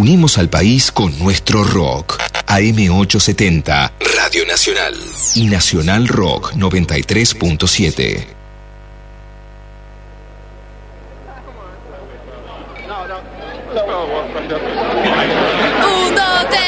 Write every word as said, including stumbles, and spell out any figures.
Unimos al país con nuestro rock. A M ochocientos setenta, Radio Nacional. Y Nacional Rock noventa y tres punto siete.